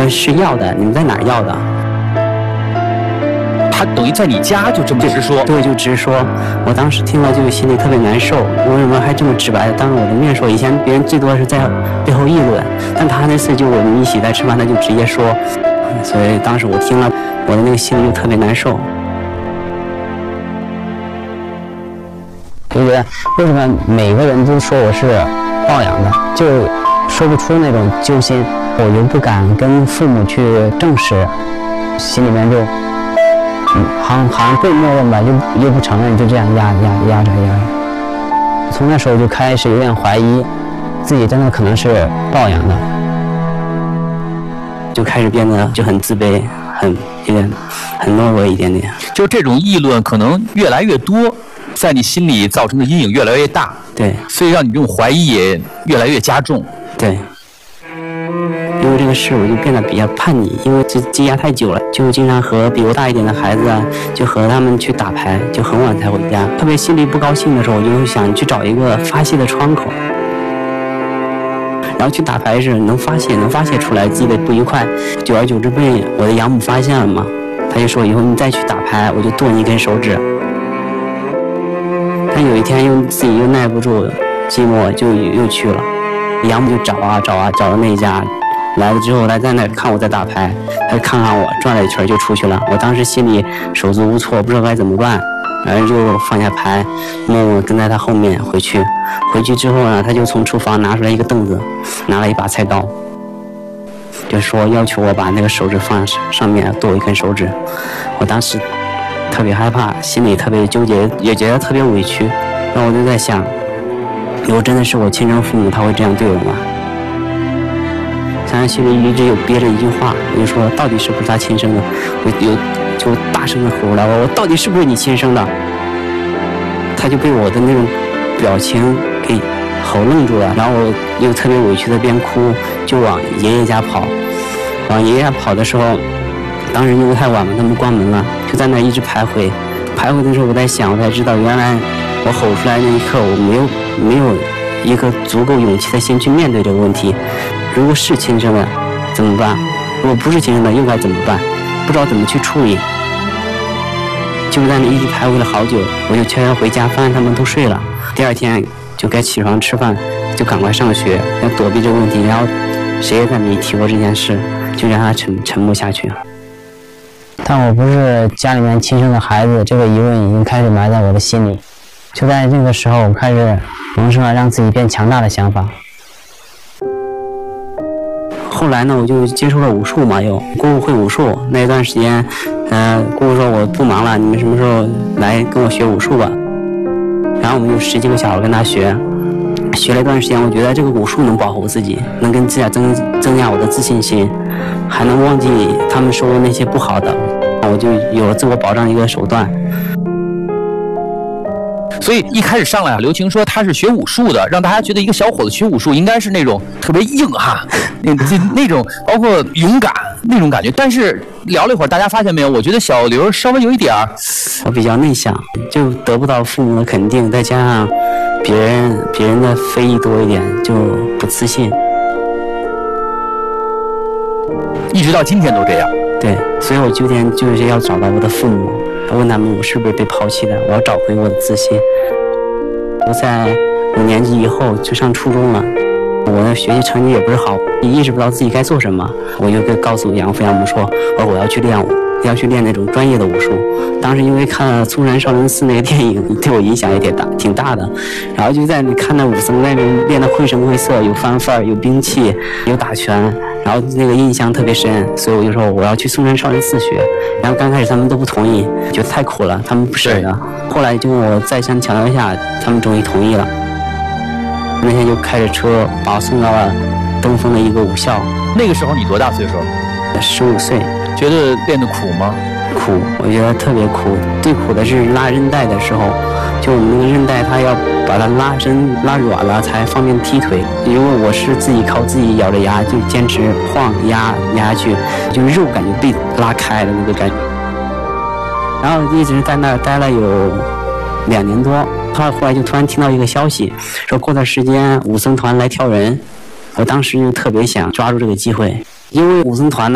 们是要的，你们在哪儿要的？ 他等于在你家就这么直说？ 对，就直说。我当时听了就心里特别难受，为什么还这么直白的当着我的面说？以前别人最多是在背后议论，但他那次就我们一起在吃饭，他就直接说，所以当时我听了，我的那个心里就特别难受。 就觉得为什么每个人都说我是抱养的，就说不出那种揪心，我又不敢跟父母去证实，心里面就好像被默认吧，又不承认，就这样压着。从那时候就开始有点怀疑自己真的可能是抱养的， 就开始变得就很自卑，有点很懦弱一点点。 就这种议论可能越来越多，在你心里造成的阴影越来越大。 对， 所以让你这种怀疑也越来越加重。 对。因为这个事，我就变得比较叛逆，因为积压太久了，就经常和比我大一点的孩子啊，就和他们去打牌，就很晚才回家。特别心里不高兴的时候，我就会想去找一个发泄的窗口，然后去打牌时能发泄出来自己的不愉快。久而久之被我的养母发现了嘛，他就说以后你再去打牌，我就剁你一根手指。但有一天自己又耐不住寂寞，就又去了。养母就找到那一家。来了之后，他在那看我在打牌，他看看我，转了一圈就出去了。我当时心里手足无措，不知道该怎么办，然后就放下牌，默默跟在他后面回去。回去之后呢，他就从厨房拿出来一个凳子，拿了一把菜刀，就说要求我把那个手指放上面剁一根手指。我当时特别害怕，心里特别纠结，也觉得特别委屈。然后我就在想，如果真的是我亲生父母，他会这样对我吗？想想心里一直有憋着一句话，我就说到底是不是他亲生的？就大声的吼出来，我到底是不是你亲生的？他就被我的那种表情给吼愣住了，然后我又特别委屈的边哭就往爷爷家跑。往爷爷家跑的时候，当时因为太晚了，他们关门了，就在那一直徘徊的时候，我在想，我才知道原来我吼出来那一刻，我没有一个足够勇气的先去面对这个问题。如果是亲生的怎么办？如果不是亲生的又该怎么办？不知道怎么去处理，就在那一直徘徊了好久。我就悄悄回家，发现他们都睡了。第二天就该起床吃饭，就赶快上学，要躲避这个问题。然后谁也再没提过这件事，就让他沉默下去。 但我不是家里面亲生的孩子，这个疑问已经开始埋在我的心里。就在这个时候，我开始萌生了让自己变强大的想法。 后来呢，我就接触了武术嘛，姑姑会武术。那一段时间，姑姑说我不忙了，你们什么时候来跟我学武术吧？然后我们就10几个小孩跟他学了一段时间，我觉得这个武术能保护自己，能跟自己增加我的自信心，还能忘记他们说的那些不好的，我就有了自我保障的一个手段。 所以一开始上来刘晴说他是学武术的，让大家觉得一个小伙子学武术应该是那种特别硬哈，那种包括勇敢那种感觉。但是聊了一会儿，大家发现没有？我觉得小刘稍微有一点儿， 我比较内向，就得不到父母的肯定，再加上别人的非议多一点，就不自信。 一直到今天都这样。 对，所以我今天就是要找到我的父母，问他们我是不是被抛弃的，我要找回我的自信。我在5年级以后就上初中了，我的学习成绩也不是好，意识不到自己该做什么，我就告诉养父养母说，我要去练武，要去练那种专业的武术。当时因为看了《嵩山少林寺》那个电影，对我影响也挺大的，然后就在那看那武僧在那边练得绘声绘色，有翻范儿，有兵器，有打拳，然后那个印象特别深，所以我就说我要去嵩山少林寺学。然后刚开始他们都不同意，觉得太苦了，他们不舍得。后来经我再三强调下，他们终于同意了。那天就开着车把我送到了东风的一个武校。 那个时候你多大岁数 ？15岁。 觉得练得苦吗？ 苦，我觉得特别苦。最苦的是拉韧带的时候，就我们那个韧带，它要把它拉软了才方便踢腿。如果我是自己靠自己咬着牙就坚持晃压下去，就肉感觉被拉开了那个感觉。然后一直在那儿待了有2年多，后来就突然听到一个消息，说过段时间武僧团来挑人。我当时就特别想抓住这个机会，因为武僧团呢